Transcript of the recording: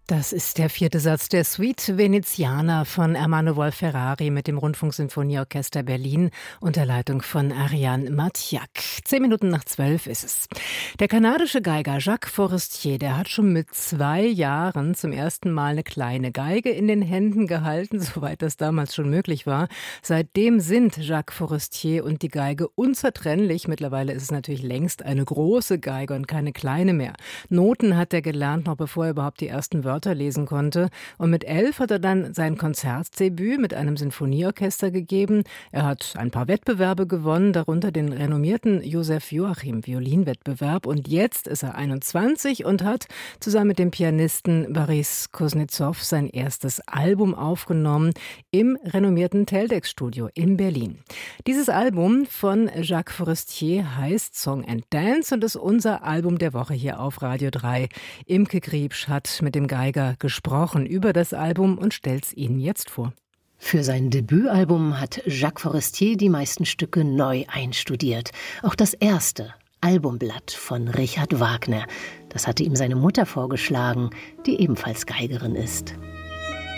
Das ist der 4. Satz der Suite Veneziana von Ermanno Ferrari mit dem Rundfunksinfonieorchester Berlin unter Leitung von Ariane Mathiak. 10:10 ist es. Der kanadische Geiger Jacques Forestier, der hat schon mit 2 Jahren zum ersten Mal eine kleine Geige in den Händen gehalten, soweit das damals schon möglich war. Seitdem sind Jacques Forestier und die Geige unzertrennlich. Mittlerweile ist es natürlich längst eine große Geige und keine kleine mehr. Noten hat er gelernt, noch bevor er überhaupt die ersten Wörter lesen konnte. Und mit 11 hat er dann sein Konzertdebüt mit einem Sinfonieorchester gegeben. Er hat ein paar Wettbewerbe gewonnen, darunter den renommierten Josef Joachim Violinwettbewerb. Und jetzt ist er 21 und hat zusammen mit dem Pianisten Boris Kuznetsov sein erstes Album aufgenommen im renommierten Teldec-Studio in Berlin. Dieses Album von Jacques Forestier heißt Song and Dance und ist unser Album der Woche hier auf Radio 3. Imke Griebsch hat mit dem Geiger gesprochen über das Album und stellt's Ihnen jetzt vor. Für sein Debütalbum hat Jacques Forestier die meisten Stücke neu einstudiert. Auch das erste Albumblatt von Richard Wagner. Das hatte ihm seine Mutter vorgeschlagen, die ebenfalls Geigerin ist.